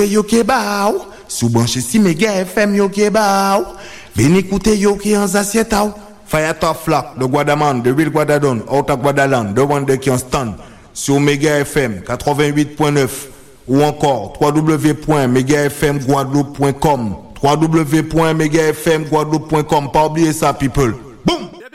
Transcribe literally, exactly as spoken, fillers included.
Yo ke ba ou, sou branche si Mega F M yo ke ba ou. Veni écouter yo ki en assiette ou. Fire top flock de Guadaman, de Real Guadadon, out of Guadaland, de one qui en stand sur Mega F M quatre-vingt-huit point neuf ou encore w w w point mega f m guadeloupe point com w w w point mega f m guadeloupe point com. Pas oublier ça people. Boom.